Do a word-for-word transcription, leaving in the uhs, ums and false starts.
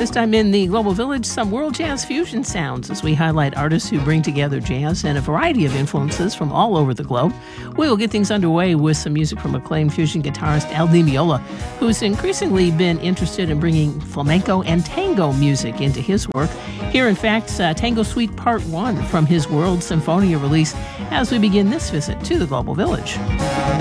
This time in the Global Village, some world jazz fusion sounds as we highlight artists who bring together jazz and a variety of influences from all over the globe. We will get things underway with some music from acclaimed fusion guitarist Al Di Meola, who's increasingly been interested in bringing flamenco and tango music into his work. Here, in fact, uh, Tango Suite Part one from his World Symphonia release as we begin this visit to the Global Village.